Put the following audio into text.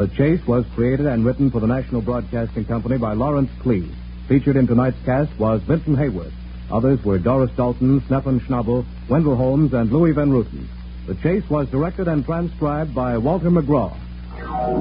The Chase was created and written for the National Broadcasting Company by Lawrence Cleave. Featured in tonight's cast was Vincent Hayworth. Others were Doris Dalton, Stephen Schnabel, Wendell Holmes, and Louis Van Ruten. The Chase was directed and transcribed by Walter McGraw.